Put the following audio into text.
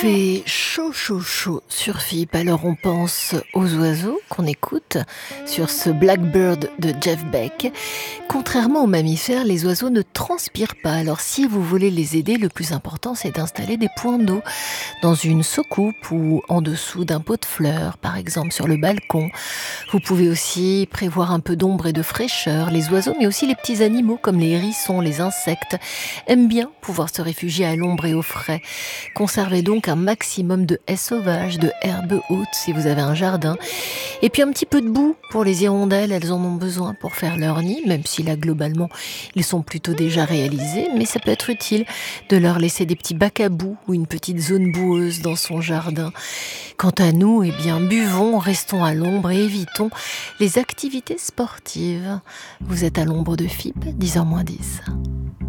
Fait chaud, chaud, chaud sur FIP. Alors on pense aux oiseaux qu'on écoute sur ce Blackbird de Jeff Beck. Contrairement aux mammifères, les oiseaux ne transpirent pas. Alors si vous voulez les aider, le plus important c'est d'installer des points d'eau dans une soucoupe ou en dessous d'un pot de fleurs, par exemple sur le balcon. Vous pouvez aussi prévoir un peu d'ombre et de fraîcheur. Les oiseaux, mais aussi les petits animaux comme les hérissons, les insectes, aiment bien pouvoir se réfugier à l'ombre et au frais. Conservez donc un maximum de haies sauvages, de herbes hautes si vous avez un jardin. Et puis un petit peu de boue pour les hirondelles, elles en ont besoin pour faire leur nid, même si là globalement ils sont plutôt déjà réalisés. Mais ça peut être utile de leur laisser des petits bacs à boue ou une petite zone boueuse dans son jardin. Quant à nous, eh bien buvons, restons à l'ombre et évitons les activités sportives. Vous êtes à l'ombre de FIP, 10h moins 10.